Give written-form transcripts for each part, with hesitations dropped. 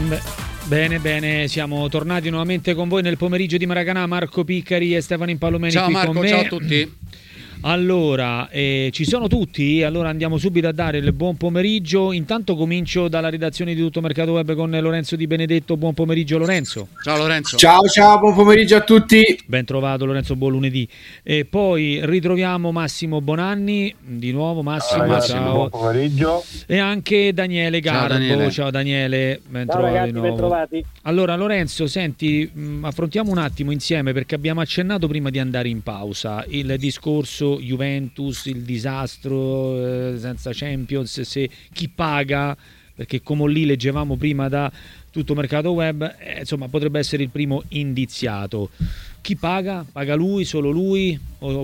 Bene, siamo tornati nuovamente con voi nel pomeriggio di Maracanã. Marco Piccari e Stefano Impallomeni ciao qui Marco, con me. ciao a tutti. Allora, ci sono tutti? Allora andiamo subito a dare il buon pomeriggio. Intanto comincio dalla redazione di Tutto Mercato Web con Lorenzo Di Benedetto. Buon pomeriggio Lorenzo. Ciao Lorenzo. Ciao, buon pomeriggio a tutti. Ben trovato Lorenzo, buon lunedì. E poi ritroviamo Massimo Bonanni, di nuovo Massimo, ragazzi, ciao. Buon pomeriggio. E anche Daniele Garbo. Ciao Daniele, ben ciao trovato ragazzi, di nuovo. ben trovati. Allora Lorenzo, senti, affrontiamo un attimo insieme, perché abbiamo accennato prima di andare in pausa il discorso Juventus, il disastro senza Champions, se chi paga, perché come lì leggevamo prima da Tutto Mercato Web, insomma potrebbe essere il primo indiziato. Chi paga? Paga lui, solo lui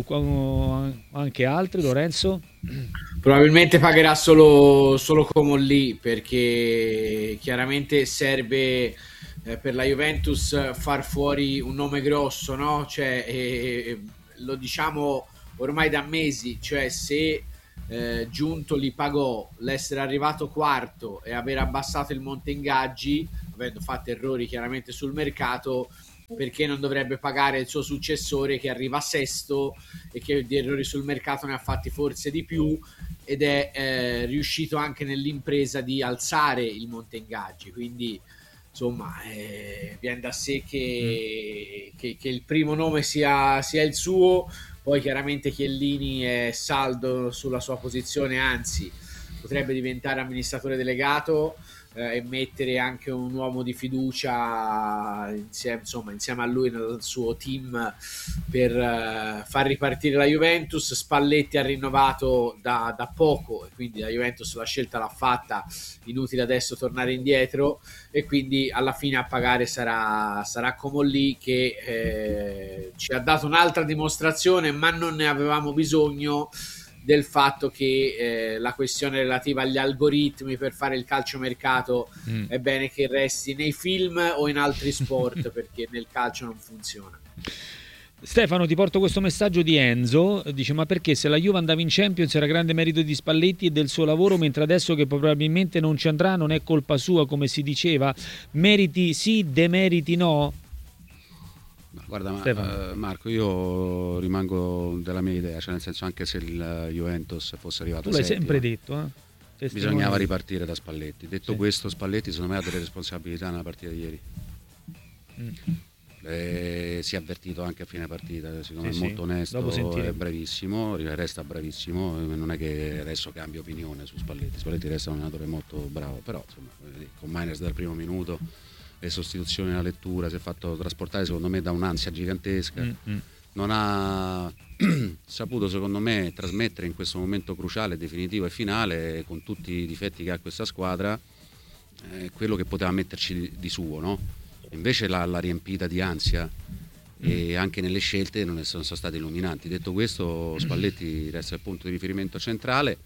o anche altri, Lorenzo? Probabilmente pagherà solo Comolli, perché chiaramente serve per la Juventus far fuori un nome grosso, no? Cioè, lo diciamo ormai da mesi, cioè se Giuntoli pagò l'essere arrivato quarto e aver abbassato il monte ingaggi, avendo fatto errori chiaramente sul mercato, perché non dovrebbe pagare il suo successore che arriva sesto e che di errori sul mercato ne ha fatti forse di più, ed è riuscito anche nell'impresa di alzare il monte ingaggi. Quindi insomma viene da sé che il primo nome sia il suo. Poi chiaramente Chiellini è saldo sulla sua posizione, anzi potrebbe diventare amministratore delegato e mettere anche un uomo di fiducia insieme a lui nel suo team per far ripartire la Juventus. Spalletti ha rinnovato da poco e quindi la Juventus la scelta l'ha fatta, inutile adesso tornare indietro, e quindi alla fine a pagare sarà Comolli, che ci ha dato un'altra dimostrazione, ma non ne avevamo bisogno, del fatto che la questione relativa agli algoritmi per fare il calciomercato è bene che resti nei film o in altri sport perché nel calcio non funziona. Stefano, ti porto questo messaggio di Enzo, dice: ma perché se la Juve andava in Champions era grande merito di Spalletti e del suo lavoro, mentre adesso che probabilmente non ci andrà non è colpa sua come si diceva? Meriti sì, demeriti no? Guarda, Marco, io rimango della mia idea, cioè nel senso, anche se il Juventus fosse arrivato tu l'hai settimo, sempre detto, bisognava ripartire da Spalletti. Detto questo, Spalletti secondo me ha delle responsabilità nella partita di ieri. Si è avvertito anche a fine partita, secondo me è molto onesto, è bravissimo, resta bravissimo, non è che adesso cambia opinione su Spalletti resta un allenatore molto bravo, però insomma, con Miners dal primo minuto, le sostituzioni, la lettura, si è fatto trasportare secondo me da un'ansia gigantesca, non ha saputo secondo me trasmettere in questo momento cruciale, definitivo e finale, con tutti i difetti che ha questa squadra, quello che poteva metterci di suo, no? Invece l'ha riempita di ansia e anche nelle scelte non sono state illuminanti. Detto questo, Spalletti resta il punto di riferimento centrale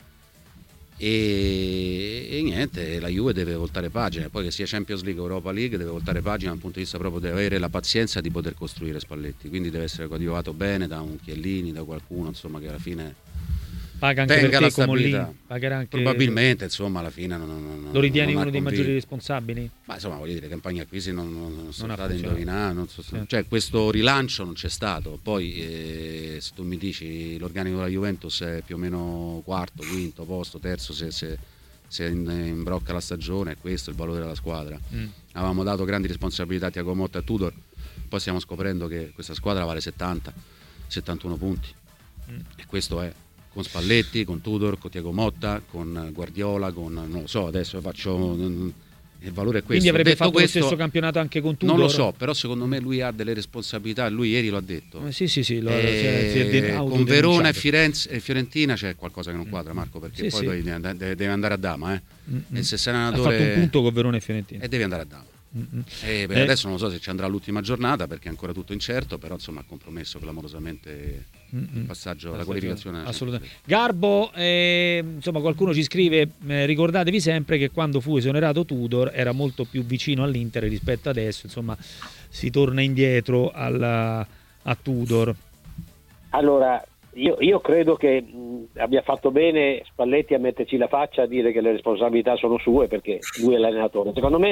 e niente, la Juve deve voltare pagina, poi che sia Champions League o Europa League deve voltare pagina dal punto di vista proprio, deve avere la pazienza di poter costruire Spalletti, quindi deve essere coadiuvato bene da un Chiellini, da qualcuno insomma che alla fine paga anche tenga per la te come lì, stabilità. Pagherà anche... Probabilmente insomma alla fine non lo ritieni non uno dei convinto. maggiori responsabili? Ma insomma voglio dire, campagne acquisi non sono state funzionato. indovinate, cioè questo rilancio non c'è stato. Poi se tu mi dici l'organico della Juventus è più o meno quarto, quinto posto, terzo, se imbrocca la stagione, è questo il valore della squadra. Avevamo dato grandi responsabilità a Thiago Motta e a Tudor, poi stiamo scoprendo che questa squadra vale 70-71 punti e questo è con Spalletti, con Tudor, con Thiago Motta, con Guardiola, con non lo so, adesso faccio il valore è questo. Quindi avrebbe Detto fatto questo, lo stesso campionato anche con Tudor? non lo so, però secondo me lui ha delle responsabilità, lui ieri lo ha detto. Con Verona e Fiorentina c'è qualcosa che non quadra, Marco, perché poi deve andare a Dama, e se sei allenatore ha fatto un punto con Verona e Fiorentina e devi andare a Dama. Adesso non so se ci andrà l'ultima giornata perché è ancora tutto incerto, però insomma ha compromesso clamorosamente il passaggio, la qualificazione. Assolutamente. Garbo, insomma qualcuno ci scrive, ricordatevi sempre che quando fu esonerato Tudor era molto più vicino all'Inter rispetto adesso, insomma si torna indietro a Tudor. Allora io credo che abbia fatto bene Spalletti a metterci la faccia, a dire che le responsabilità sono sue perché lui è l'allenatore. Secondo me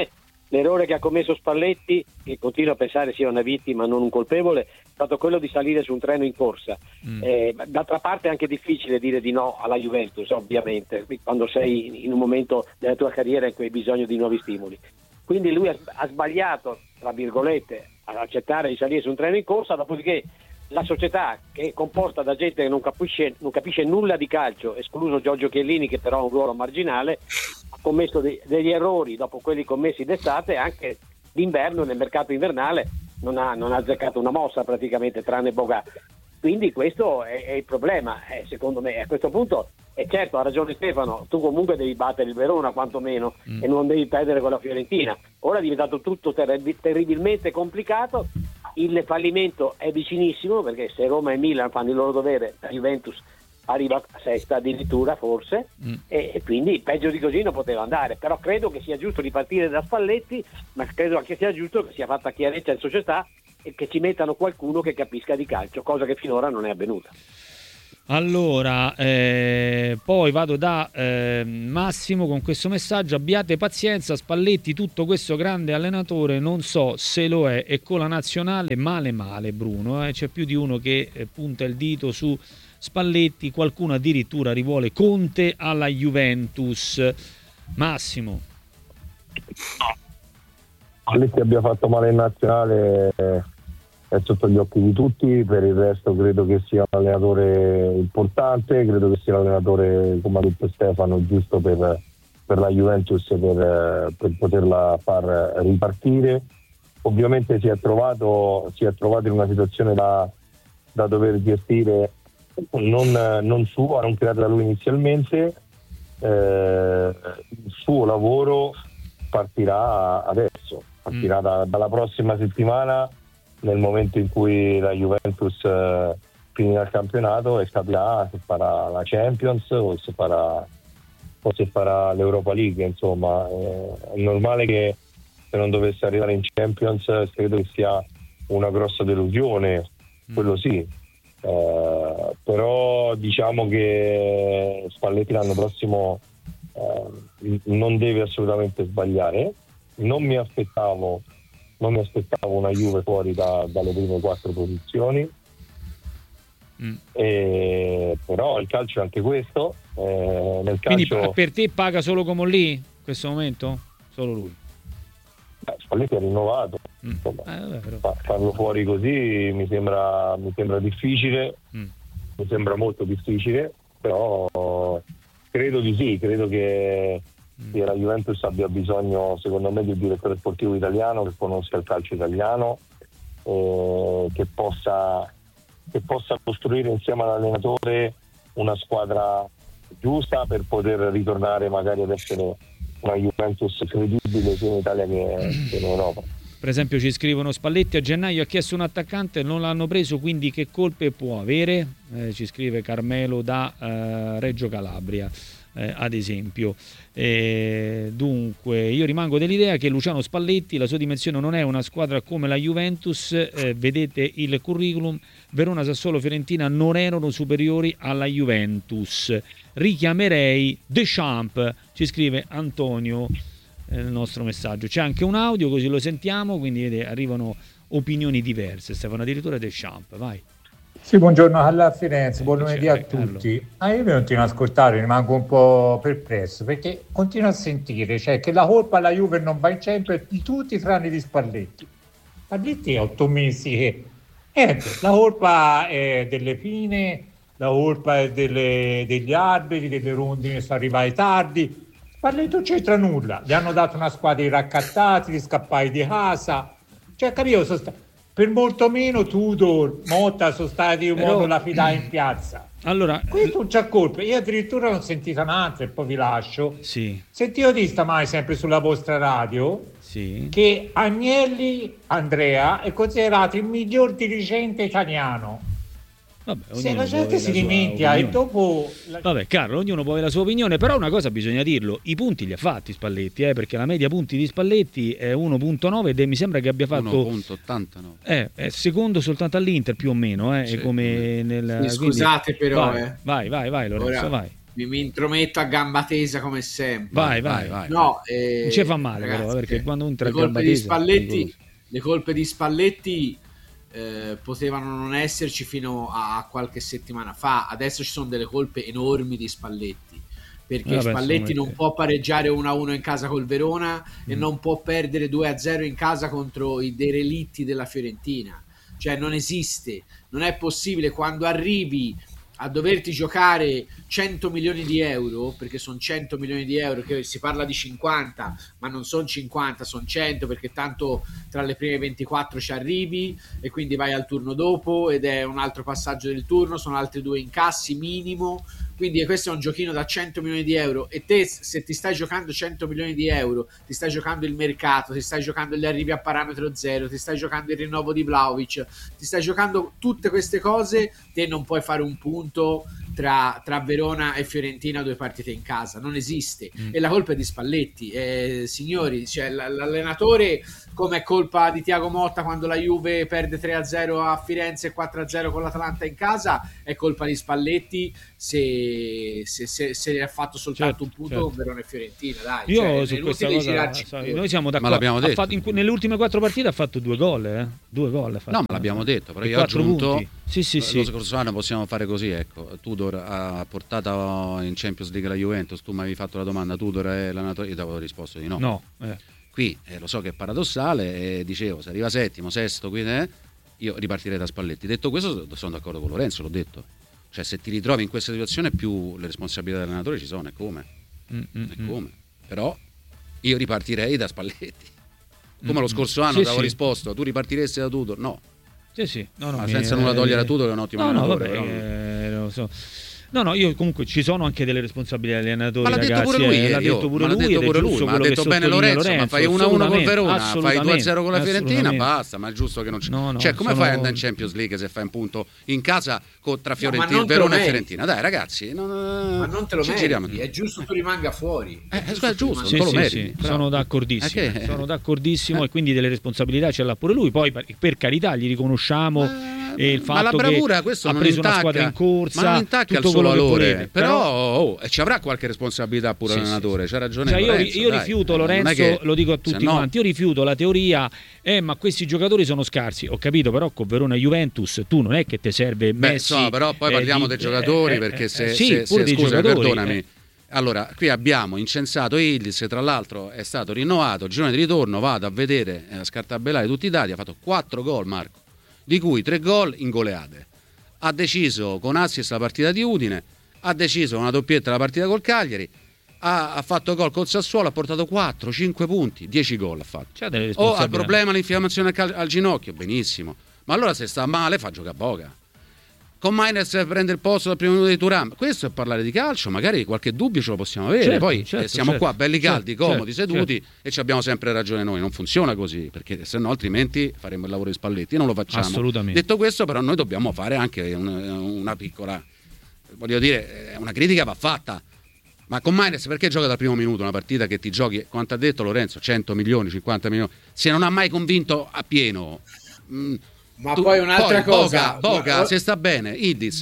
l'errore che ha commesso Spalletti, che continuo a pensare sia una vittima non un colpevole, è stato quello di salire su un treno in corsa. D'altra parte è anche difficile dire di no alla Juventus, ovviamente, quando sei in un momento della tua carriera in cui hai bisogno di nuovi stimoli. Quindi lui ha sbagliato, tra virgolette, ad accettare di salire su un treno in corsa, dopodiché la società, che è composta da gente che non capisce nulla di calcio, escluso Giorgio Chiellini che però ha un ruolo marginale, ha commesso degli errori dopo quelli commessi d'estate, anche d'inverno, nel mercato invernale non ha azzeccato una mossa praticamente, tranne Boga. Quindi questo è il problema, secondo me. A questo punto, e certo, ha ragione Stefano, tu comunque devi battere il Verona quantomeno e non devi perdere con la Fiorentina. Ora è diventato tutto terribilmente complicato, il fallimento è vicinissimo, perché se Roma e Milan fanno il loro dovere, la Juventus arriva a sesta addirittura forse, e quindi peggio di così non poteva andare. Però credo che sia giusto ripartire da Spalletti, ma credo anche sia giusto che sia fatta chiarezza in società e che ci mettano qualcuno che capisca di calcio, cosa che finora non è avvenuta. Allora, poi vado da Massimo con questo messaggio: abbiate pazienza, Spalletti, tutto questo grande allenatore, non so se lo è, e con la nazionale male Bruno, c'è più di uno che punta il dito su Spalletti, qualcuno addirittura rivuole Conte alla Juventus. Massimo. Spalletti abbia fatto male in nazionale è sotto gli occhi di tutti, per il resto credo che sia un allenatore importante, credo che sia un allenatore, come ha detto Stefano, giusto per la Juventus, per poterla far ripartire. Ovviamente si è trovato in una situazione da dover gestire non sua, non crearla lui inizialmente. Il suo lavoro partirà adesso, partirà dalla prossima settimana, nel momento in cui la Juventus finirà il campionato, e capirà se farà la Champions o se farà l'Europa League. Insomma, è normale che se non dovesse arrivare in Champions, credo che sia una grossa delusione, quello sì. Però diciamo che Spalletti l'anno prossimo non deve assolutamente sbagliare. Non mi aspettavo una Juve fuori dalle prime 4 posizioni, però il calcio è anche questo. Nel calcio... Quindi per te paga solo Comolli in questo momento? Solo lui? Spalletti ha rinnovato, farlo fuori così mi sembra difficile, mi sembra molto difficile, però credo di sì, credo che la Juventus abbia bisogno, secondo me, di un direttore sportivo italiano che conosca il calcio italiano, che possa costruire insieme all'allenatore una squadra giusta per poter ritornare magari ad essere una Juventus credibile sia in Italia che in Europa. Per esempio ci scrivono: Spalletti a gennaio ha chiesto un attaccante, non l'hanno preso, quindi che colpe può avere? Ci scrive Carmelo da Reggio Calabria. Ad esempio, dunque io rimango dell'idea che Luciano Spalletti, la sua dimensione non è una squadra come la Juventus, vedete il curriculum, Verona, Sassuolo, Fiorentina non erano superiori alla Juventus, richiamerei Deschamps, ci scrive Antonio nel nostro messaggio. C'è anche un audio, così lo sentiamo, quindi vedete, arrivano opinioni diverse. Stefano, addirittura Deschamps, vai. Sì, buongiorno alla Firenze, buon lunedì a tutti. Io mi continuo ad ascoltare, rimango un po' perplesso perché continuo a sentire che la colpa alla Juve non va in Champions di tutti tranne di Spalletti. Spalletti è 8 mesi che la colpa è delle fine, la colpa è degli arbitri, delle rondini che sono arrivate tardi. Spalletti non c'entra nulla, gli hanno dato una squadra di raccattati, di scappati di casa, capito? Per molto meno Tudor, Motta sono stati un modo la fidare in piazza. Allora, questo non c'ha colpa. Io addirittura non ho sentito un'altra e poi vi lascio. Sì. Sentivo di stamani sempre sulla vostra radio che Agnelli Andrea è considerato il miglior dirigente italiano. Vabbè, se la gente si dimentica e dopo... Vabbè, Carlo, ognuno può avere la sua opinione, però una cosa bisogna dirlo, i punti li ha fatti Spalletti, perché la media punti di Spalletti è 1.9 ed mi sembra che abbia fatto 1.89. È secondo soltanto all'Inter più o meno, sì, come nel... scusate, quindi... però vai Lorenzo, vai. mi intrometto a gamba tesa come sempre. Vai. No, non ci fa male, ragazzi, però, perché quando entra a gamba tesa, le colpe di Spalletti potevano non esserci fino a qualche settimana fa. Adesso ci sono delle colpe enormi di Spalletti, perché Spalletti non può pareggiare 1-1 in casa col Verona e non può perdere 2-0 in casa contro i derelitti della Fiorentina. Cioè non esiste, non è possibile. Quando arrivi a doverti giocare 100 milioni di euro, perché sono 100 milioni di euro, che si parla di 50, ma non sono 50, sono 100, perché tanto tra le prime 24 ci arrivi e quindi vai al turno dopo ed è un altro passaggio del turno, sono altri 2 incassi minimo, quindi questo è un giochino da 100 milioni di euro e te, se ti stai giocando 100 milioni di euro, ti stai giocando il mercato, ti stai giocando gli arrivi a parametro zero, ti stai giocando il rinnovo di Vlahovic, ti stai giocando tutte queste cose, te non puoi fare un punto tra Verona e Fiorentina, 2 partite in casa, non esiste. E la colpa è di Spalletti, signori, cioè, l'allenatore, come è colpa di Thiago Motta quando la Juve perde 3-0 a Firenze e 4-0 con l'Atalanta in casa, è colpa di Spalletti se ha fatto soltanto un punto con Verona e Fiorentina, dai. Io su questa cosa noi siamo d'accordo, ma l'abbiamo detto. Nelle ultime 4 partite ha fatto 2 gol, 2 gol no, ma l'abbiamo detto, però io ho aggiunto punti. Sì. Lo scorso anno possiamo fare così, ecco. Tudor ha portato in Champions League la Juventus, tu mi avevi fatto la domanda, Tudor è l'allenatore, io ti avevo risposto di no. Qui lo so che è paradossale, e dicevo, se arriva settimo, sesto, quindi io ripartirei da Spalletti. Detto questo, sono d'accordo con Lorenzo, l'ho detto. Cioè, se ti ritrovi in questa situazione, più le responsabilità dell'allenatore ci sono, è come. Però io ripartirei da Spalletti. Come lo scorso anno ti avevo risposto, tu ripartiresti da Tudor? No. Sì. No, ma senza nulla togliere a Tudor, è un ottimo allenatore. Lo so. No, io comunque ci sono anche delle responsabilità degli allenatori, ma l'ha ragazzi, detto pure lui, l'ha detto pure lui, ma ha detto bene Lorenzo, ma fai 1-1 con Verona, fai 2-0 con la Fiorentina, basta, ma è giusto che non c'è. Cioè, come fai ad andare in Champions League se fai un punto in casa tra Fiorentina, Verona e Fiorentina? Dai, ragazzi, ma non te lo meriti, è giusto che tu rimanga fuori. È giusto, non te lo meriti. Sono d'accordissimo, e quindi delle responsabilità ce l'ha pure lui. Poi, per carità, gli riconosciamo il fatto, ma la bravura, questo ha preso una squadra in corsa, ma non intacca il suo valore, però ci avrà qualche responsabilità pure l'allenatore, c'ha ragione. Cioè, Lorenzo, io rifiuto, Lorenzo, lo dico a tutti quanti, io rifiuto la teoria, ma questi giocatori sono scarsi, ho capito, però con Verona e Juventus tu non è che ti serve Messi. Però poi parliamo dei giocatori, perché se dei giocatori, perdonami. Allora, qui abbiamo incensato Ildiz, tra l'altro è stato rinnovato, girone di ritorno, vado a vedere, a scartabellare tutti i dati, ha fatto 4 gol, Marco, di cui 3 gol in goleade. Ha deciso con assist la partita di Udine, ha deciso una doppietta la partita col Cagliari, ha fatto gol col Sassuolo, ha portato 4-5 punti, 10 gol ha fatto. Ha il problema l'infiammazione al ginocchio, benissimo, ma allora se sta male fa giocare a Boga. Con Mainers prende il posto dal primo minuto di Thuram. Questo è parlare di calcio, magari qualche dubbio ce lo possiamo avere. Poi siamo qua belli caldi, comodi, seduti e ci abbiamo sempre ragione noi. Non funziona così, perché se no altrimenti faremo il lavoro di Spalletti, non lo facciamo. Assolutamente. Detto questo, però, noi dobbiamo fare anche una piccola, voglio dire, una critica va fatta. Ma con Mainers perché gioca dal primo minuto una partita che ti giochi, quanto ha detto Lorenzo, 100 milioni, 50 milioni, se non ha mai convinto a pieno. Ma poi un'altra cosa, Boga se sta bene, Ildiz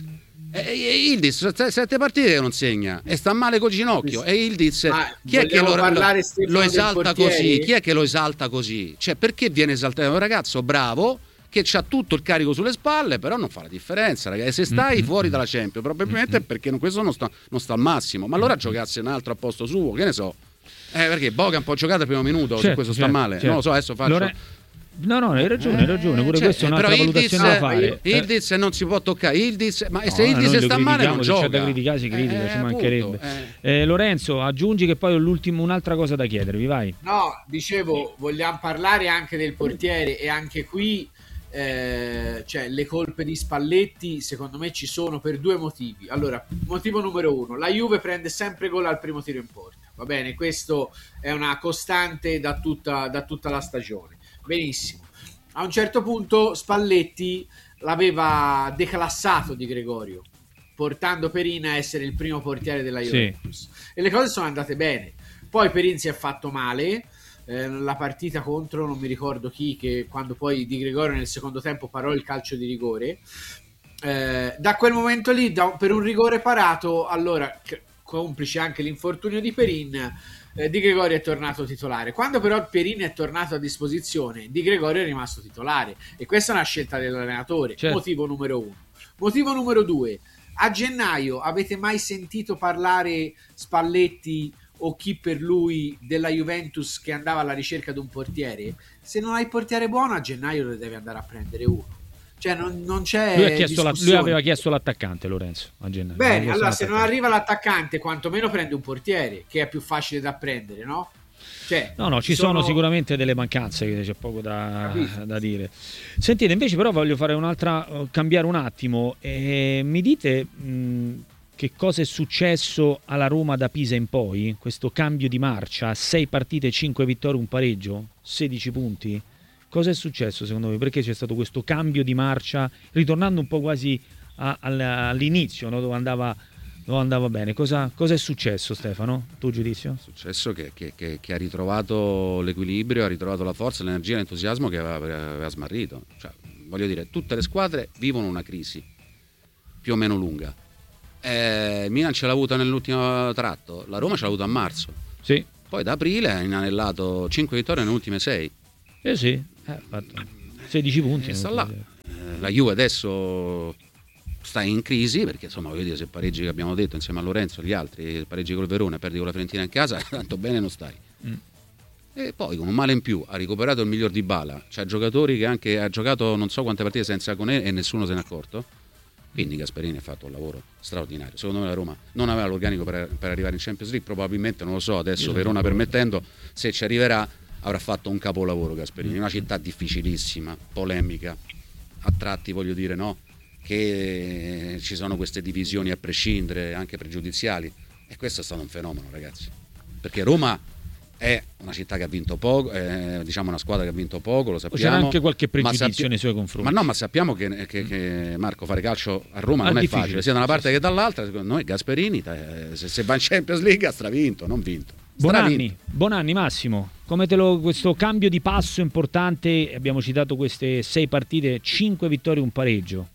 7 partite che non segna e sta male col ginocchio, e Ildiz chi è che lo esalta così? Chi è che lo esalta così? Cioè, perché viene esaltato? È un ragazzo bravo che ha tutto il carico sulle spalle, però non fa la differenza, ragazzi. Se stai fuori dalla Champions, probabilmente è perché questo non sta al massimo, ma allora giocasse un altro a posto suo, che ne so, perché Boga un po' giocato al primo minuto, se questo sta male, non lo so, adesso faccio No, hai ragione, pure questa è un'altra valutazione da fare. Ildiz non si può toccare, ma se Ildiz sta male non gioca. C'è da criticare, si critica, ci mancherebbe. Lorenzo, aggiungi che poi ho un'altra cosa da chiedervi, vai. No, dicevo, vogliamo parlare anche del portiere, e anche qui cioè, le colpe di Spalletti secondo me ci sono per 2 motivi. Allora, motivo numero 1, la Juve prende sempre gol al primo tiro in porta, va bene, questo è una costante da tutta la stagione. Benissimo. A un certo punto Spalletti l'aveva declassato Di Gregorio, portando Perin a essere il primo portiere della Juventus, e le cose sono andate bene. Poi Perin si è fatto male, la partita contro non mi ricordo chi, che quando poi Di Gregorio nel secondo tempo parò il calcio di rigore, da quel momento lì per un rigore parato, allora complice anche l'infortunio di Perin, Di Gregorio è tornato titolare. Quando però Perin è tornato a disposizione, Di Gregorio è rimasto titolare, e questa è una scelta dell'allenatore. Certo. Motivo numero 1. Motivo numero 2: a gennaio avete mai sentito parlare Spalletti o chi per lui della Juventus che andava alla ricerca di un portiere? Se non hai il portiere buono, a gennaio ne devi andare a prendere uno. Cioè non c'è lui aveva chiesto l'attaccante, Lorenzo, a gennaio. Bene, allora se non arriva l'attaccante, quantomeno prende un portiere, che è più facile da prendere, no? Cioè, no, ci sono sicuramente delle mancanze, che c'è poco da dire. Sentite, invece però voglio fare cambiare un attimo. Mi dite che cosa è successo alla Roma da Pisa in poi? Questo cambio di marcia, 6 partite, 5 vittorie, un pareggio, 16 punti. Cosa è successo secondo voi? Perché c'è stato questo cambio di marcia, ritornando un po' quasi all'inizio, no? dove andava bene? Cosa è successo, Stefano? Tuo giudizio? È successo che ha ritrovato l'equilibrio, ha ritrovato la forza, l'energia, l'entusiasmo che aveva smarrito. Cioè, voglio dire, tutte le squadre vivono una crisi più o meno lunga. Il Milan ce l'ha avuta nell'ultimo tratto, la Roma ce l'ha avuta a marzo. Sì. Poi da aprile ha inanellato 5 vittorie nelle ultime 6. Sì, ha fatto 16 punti. Sta là. La Juve adesso sta in crisi, perché insomma, voglio dire, se pareggi, che abbiamo detto insieme a Lorenzo e gli altri, pareggi col Verona e perdi con la Fiorentina in casa, tanto bene non stai. E poi con un male in più ha recuperato il miglior Dybala, c'ha giocatori che anche ha giocato non so quante partite senza Koné e nessuno se n'è accorto. Quindi Gasperini ha fatto un lavoro straordinario. Secondo me la Roma non aveva l'organico per arrivare in Champions League, probabilmente, non lo so, adesso Verona permettendo, se ci arriverà avrà fatto un capolavoro Gasperini. Una città difficilissima, polemica, a tratti, voglio dire, no? Che ci sono queste divisioni a prescindere, anche pregiudiziali, e questo è stato un fenomeno, ragazzi, perché Roma è una città che ha vinto poco, diciamo una squadra che ha vinto poco, lo sappiamo. C'era anche qualche pregiudizio nei suoi confronti. Ma sappiamo che Marco, fare calcio a Roma non è facile, sia da una parte che dall'altra. Secondo noi Gasperini, se va in Champions League ha stravinto, non vinto. Buon anni Massimo, come questo cambio di passo importante, abbiamo citato queste 6 partite, 5 vittorie, un pareggio.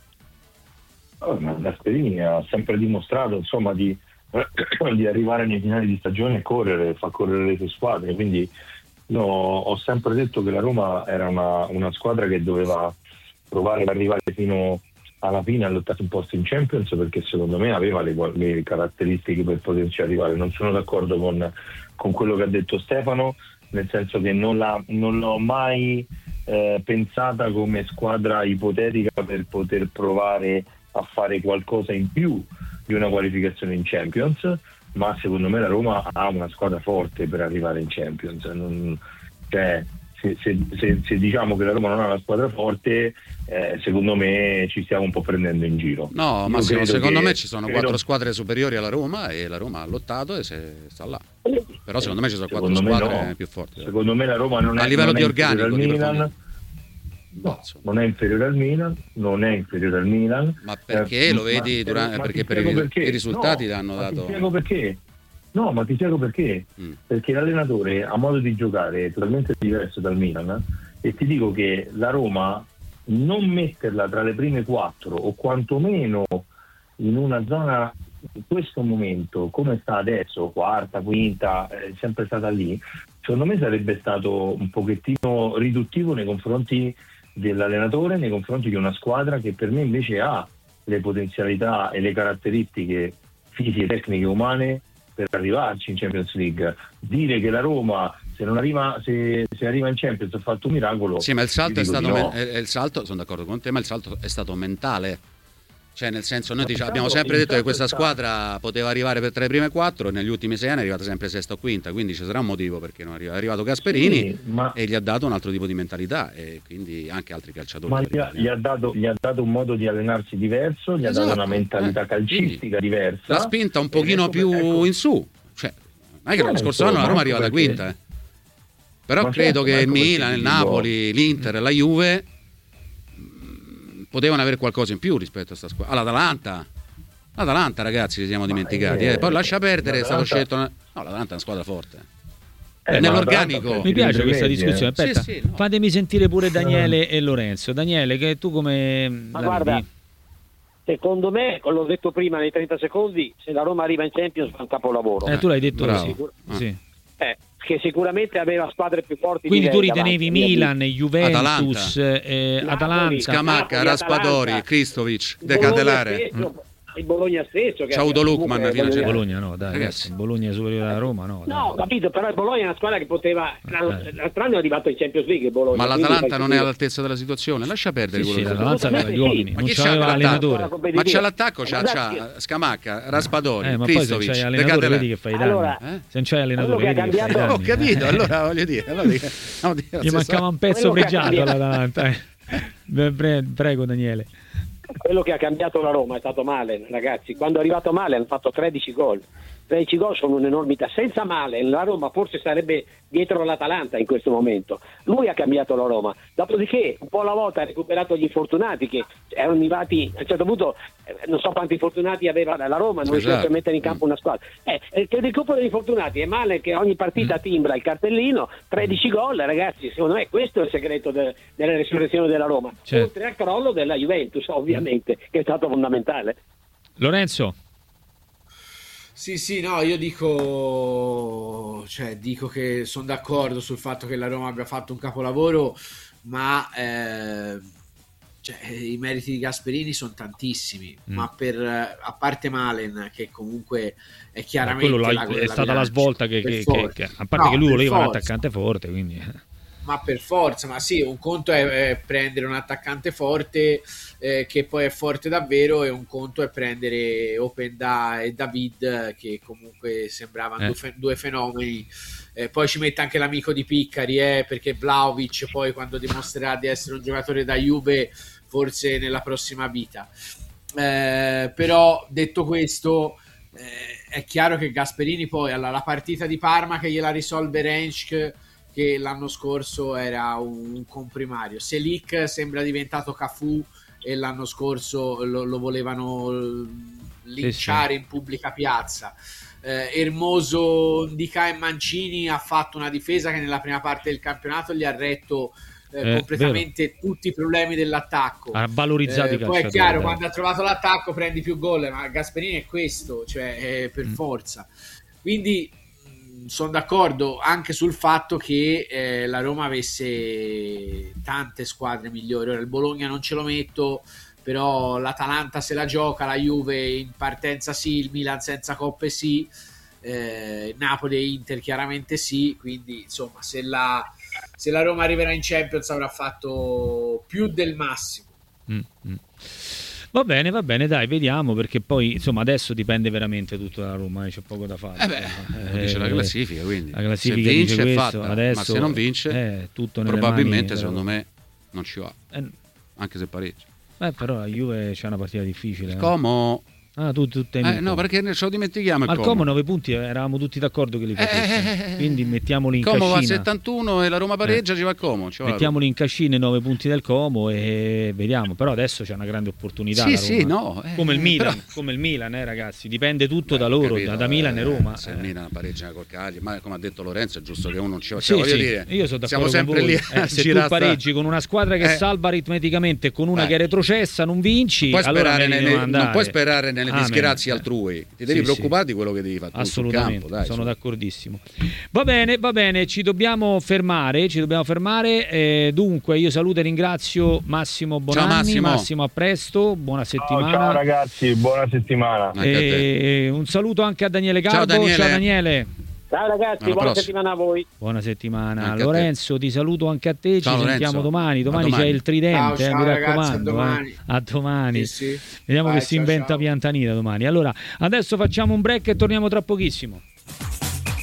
Gasperini ha sempre dimostrato, insomma, di arrivare nei finali di stagione e fa correre le sue squadre, quindi ho sempre detto che la Roma era una squadra che doveva provare ad arrivare fino alla fine a lottare un posto in Champions, perché secondo me aveva le caratteristiche per poterci arrivare. Non sono d'accordo con quello che ha detto Stefano, nel senso che non l'ho mai pensata come squadra ipotetica per poter provare a fare qualcosa in più di una qualificazione in Champions, ma secondo me la Roma ha una squadra forte per arrivare in Champions. Se diciamo che la Roma non ha una squadra forte, secondo me ci stiamo un po' prendendo in giro. No, ma secondo me ci sono 4 squadre superiori alla Roma e la Roma ha lottato e sta là. Però secondo me ci sono 4 squadre più forti. Secondo me la Roma non è, a livello di organico di Milan. No, non è inferiore al Milan, Ma perché lo vedi perché per i risultati l'hanno dato. Ti spiego perché. No, ma ti spiego perché. Perché l'allenatore ha modo di giocare totalmente diverso dal Milan, e ti dico che la Roma non metterla tra le prime 4 o quantomeno in una zona in questo momento come sta adesso, quarta, quinta, è sempre stata lì, secondo me sarebbe stato un pochettino riduttivo nei confronti dell'allenatore, nei confronti di una squadra che per me invece ha le potenzialità e le caratteristiche fisiche, tecniche, umane per arrivarci in Champions League. Dire che la Roma se arriva in Champions ha fatto un miracolo. Sì, ma il salto è stato sono d'accordo con te, ma il salto è stato mentale. Cioè, nel senso, noi abbiamo sempre detto che questa squadra poteva arrivare tra le prime 4 e negli ultimi 6 anni è arrivata sempre sesta o quinta, quindi ci sarà un motivo perché non è arrivato Gasperini, e gli ha dato un altro tipo di mentalità, e quindi anche altri calciatori. Ma gli ha dato un modo di allenarsi diverso, gli ha dato una mentalità calcistica diversa. L'ha spinta un pochino più in su. Cioè, non è che l'anno scorso anno la Roma è arrivata quinta. Però credo che il Milan, il Napoli, l'Inter, la Juve potevano avere qualcosa in più rispetto a sta squadra. L'Atalanta, ragazzi, ci siamo dimenticati. Poi lascia perdere, è stato scelto. No, l'Atalanta è una squadra forte. Nell'organico. Mi piace questa discussione. Aspetta, fatemi sentire pure Daniele e Lorenzo. Daniele, che tu come ma guarda, secondo me, l'ho detto prima nei 30 secondi, se la Roma arriva in Champions fa un capolavoro. Tu l'hai detto sì. Che sicuramente aveva squadre più forti. Quindi tu ritenevi Milan, Juventus, Atalanta, Scamacca, Raspadori, Kristovic, De Catelare. Il Bologna stesso che c'ha avuto Lukman fino a Bologna, no, dai, ragazzi, Bologna è superiore alla Roma, no. No, capito, però il Bologna è una squadra che poteva l'altro anno è arrivato in Champions League il Bologna. Ma l'Atalanta non è all'altezza della situazione, lascia perdere quello. Sì, l'Atalanta aveva gli uomini, non c'aveva l'allenatore. Ma c'è l'attacco, c'ha Scamacca, Raspadori, ma Kristovic, poi se c'hai allenatore vedi che fai danni. Se non c'hai allenatore vedi che fai danni. Ho capito, allora voglio dire, gli mancava un pezzo pregiato all'Atalanta. Prego Daniele. Quello che ha cambiato la Roma è stato Malen, ragazzi. Quando è arrivato Malen hanno fatto 13 gol. 13 gol sono un'enormità. Senza Malen la Roma forse sarebbe dietro l'Atalanta in questo momento. Lui ha cambiato la Roma. Dopodiché un po' alla volta ha recuperato gli infortunati che erano arrivati a un certo punto, non so quanti infortunati aveva la Roma, non riusciva a mettere in campo una squadra. Che recupero degli infortunati è Malen che ogni partita timbra il cartellino, 13 gol, ragazzi. Secondo me questo è il segreto della resurrezione della Roma. Certo. Oltre al crollo della Juventus, ovviamente, che è stato fondamentale. Lorenzo? Sì, no, io dico che sono d'accordo sul fatto che la Roma abbia fatto un capolavoro, ma i meriti di Gasperini sono tantissimi, ma a parte Malen, che comunque è chiaramente è stata la svolta che a parte che lui voleva un attaccante forte, quindi ma per forza, ma sì, un conto è prendere un attaccante forte che poi è forte davvero, e un conto è prendere Openda e David, che comunque sembravano due fenomeni. Poi ci mette anche l'amico di Piccari, perché Vlahovic poi quando dimostrerà di essere un giocatore da Juve, forse nella prossima vita. Però detto questo, è chiaro che Gasperini poi alla partita di Parma che gliela risolve Rensch, che l'anno scorso era un comprimario. Selic sembra diventato Cafù e l'anno scorso lo volevano linciare in pubblica piazza. Hermoso, Ndicà e Mancini ha fatto una difesa che nella prima parte del campionato gli ha retto completamente tutti i problemi dell'attacco. Ha valorizzato i poi è chiaro, quando ha trovato l'attacco prendi più gol, ma Gasperini è questo, cioè per forza. Quindi sono d'accordo anche sul fatto che la Roma avesse tante squadre migliori. Ora il Bologna non ce lo metto, però l'Atalanta se la gioca, la Juve in partenza sì, il Milan senza coppe sì, Napoli e Inter chiaramente sì, quindi insomma se la Roma arriverà in Champions avrà fatto più del massimo. Va bene, dai, vediamo, perché poi insomma adesso dipende veramente tutto dalla Roma, c'è poco da fare. Dice la classifica, quindi la classifica se vince dice è questo, fatta, adesso, ma se non vince tutto probabilmente mani, secondo me non ci va, anche se pareggia. Però la Juve c'è una partita difficile. Como tu no, perché ce lo dimentichiamo. Al Como 9 punti eravamo tutti d'accordo che li facesse, quindi mettiamoli in Como cascina. Va a 71 e la Roma pareggia, ci va Como. Mettiamoli in cascina i 9 punti del Como e vediamo. Però adesso c'è una grande opportunità. Come il Milan, come il Milan, ragazzi. Dipende tutto da loro, capito, da Milan e Roma. Se il Milan pareggia col Cagliari, ma come ha detto Lorenzo, è giusto che uno non ci va. Voglio dire, io sono d'accordo, siamo sempre lì. Se tu pareggi con una squadra che salva aritmeticamente e con una che è retrocessa, non vinci, non puoi sperare nelle disgrazie altrui. Ti devi preoccupare di quello che devi fare. Assolutamente, sul campo, sono d'accordissimo. Va bene, ci dobbiamo fermare. Dunque io saluto e ringrazio Massimo Bonanni. Massimo, a presto, buona settimana. Ciao ragazzi, buona settimana. Un saluto anche a Daniele Garbo. Ciao Daniele. Ciao ragazzi, buona settimana a voi. Buona settimana. Anche Lorenzo, ti saluto anche a te. Ciao, ci sentiamo domani. Domani c'è il tridente, ciao, mi ragazzi, raccomando. A domani. Sì. Vediamo che si inventa Piantanida domani. Allora, adesso facciamo un break e torniamo tra pochissimo.